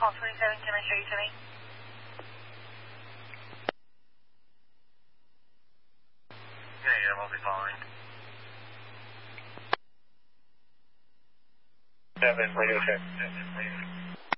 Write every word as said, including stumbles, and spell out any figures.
Call twenty-seven, can I show you to me? Yeah, yeah, we'll be following. Seven, radio check.